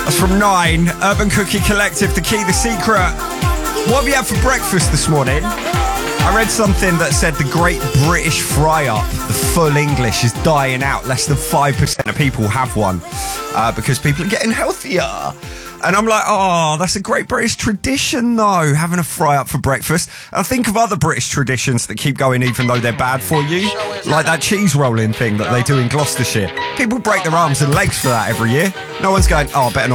That's from 9. Urban Cookie Collective, The Key, The Secret. What have you had for breakfast this morning? I read something that said the Great British Fry-Up, the full English, is dying out. Less than 5% of people have one because people are getting healthier. And I'm like, oh, that's a great British tradition, though, having a fry-up for breakfast. And I think of other British traditions that keep going even though they're bad for you, like that cheese rolling thing that they do in Gloucestershire. People break their arms and legs for that every year. No one's going, oh, I better not